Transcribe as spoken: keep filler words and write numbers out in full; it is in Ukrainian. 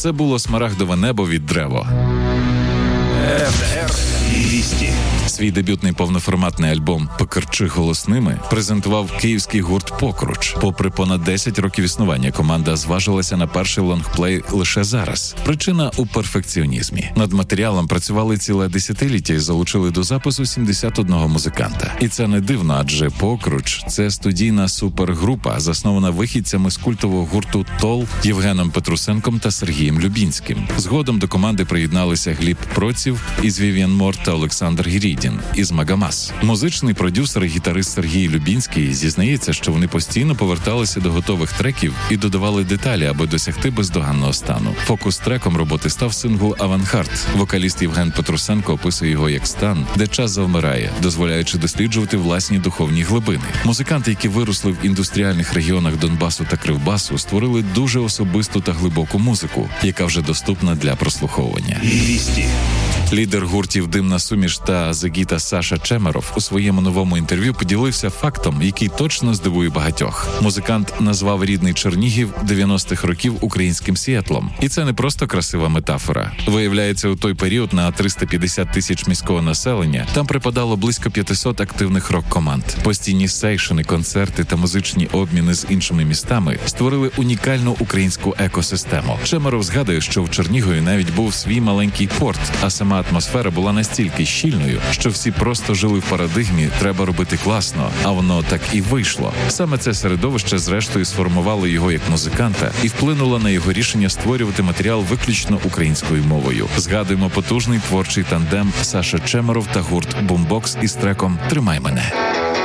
Це було смарагдове небо від Древо. еф ер двісті. Свій дебютний повноформатний альбом «Покричи голосними» презентував київський гурт «Покруч». Попри понад десять років існування, команда зважилася на перший лонгплей лише зараз. Причина у перфекціонізмі. Над матеріалом працювали ціле десятиліття і залучили до запису сімдесят одного музиканта. І це не дивно, адже «Покруч» – це студійна супергрупа, заснована вихідцями з культового гурту «Тол» Євгеном Петрусенком та Сергієм Любінським. Згодом до команди приєдналися Гліб Проців із Вів'ян Мор та Олександр Гірідін із Магамас. Музичний продюсер і гітарист Сергій Любінський зізнається, що вони постійно поверталися до готових треків і додавали деталі, аби досягти бездоганного стану. Фокус-треком роботи став сингл «Авангард». Вокаліст Євген Петрусенко описує його як стан, де час завмирає, дозволяючи досліджувати власні духовні глибини. Музиканти, які виросли в індустріальних регіонах Донбасу та Кривбасу, створили дуже особисту та глибоку музику, яка вже доступна для прослуховування. двісті. Лідер гуртів «Димна суміш» та «Зегіта» Саша Чемеров у своєму новому інтерв'ю поділився фактом, який точно здивує багатьох. Музикант назвав рідний Чернігів дев'яностих років українським Сіетлом. І це не просто красива метафора. Виявляється, у той період на триста п'ятдесят тисяч міського населення там припадало близько п'ятсот активних рок-команд. Постійні сейшини, концерти та музичні обміни з іншими містами створили унікальну українську екосистему. Чемеров згадує, що в Чернігові навіть був свій маленький порт, а сама атмосфера була настільки щільною, що всі просто жили в парадигмі «треба робити класно», а воно так і вийшло. Саме це середовище зрештою сформувало його як музиканта і вплинуло на його рішення створювати матеріал виключно українською мовою. Згадуємо потужний творчий тандем Саша Чемеров та гурт «Бумбокс» із треком «Тримай мене».